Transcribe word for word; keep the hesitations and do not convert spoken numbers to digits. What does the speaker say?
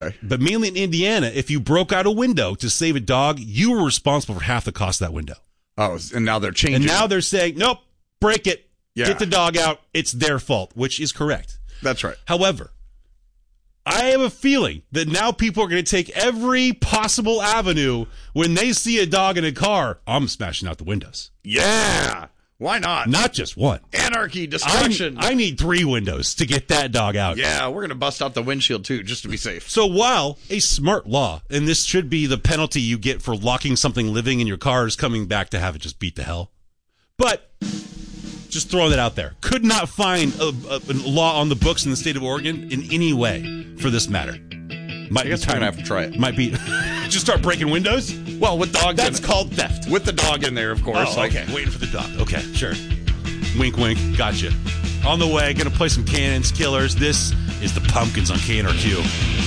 But mainly in Indiana, if you broke out a window to save a dog, you were responsible for half the cost of that window. Oh, and now they're changing. And now it. they're saying, nope, break it. Yeah. Get the dog out. It's their fault, which is correct. That's right. However, I have a feeling that now people are going to take every possible avenue when they see a dog in a car. I'm smashing out the windows. Yeah. Why not? Not just one. Anarchy, destruction. I, I need three windows to get that dog out. Yeah, we're going to bust out the windshield, too, just to be safe. So while a smart law, and this should be the penalty you get for locking something living in your car, is coming back to have it just beat the hell. But just throwing that out there. Could not find a, a, a law on the books in the state of Oregon in any way for this matter. Might I guess we're going to have to try it. Might be. Just start breaking windows? Well, with dog That's in called theft. With the dog in there, of course. Oh, okay. Like, waiting for the dog. Okay, sure. Wink, wink. Gotcha. On the way, going to play some Cannons Killers. This is the Pumpkins on K N R Q.